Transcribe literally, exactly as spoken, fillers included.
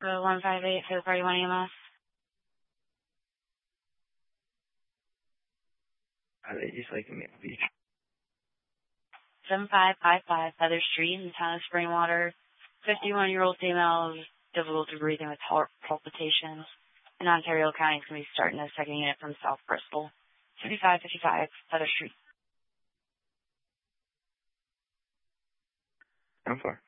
Echo one five eight for the party one E M S. Uh, they just like me at the beach. seven five five five Feather Street in the town of Springwater. fifty-one-year-old female with difficulty breathing with heart palpitations. In Ontario County, is going to be starting a second unit from South Bristol. fifty-five fifty-five Feather Street. How far?